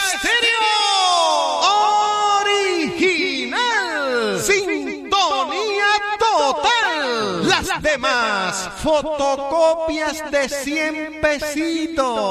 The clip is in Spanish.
Original. Sintonía total. Las demás fotocopias de 100 pesitos.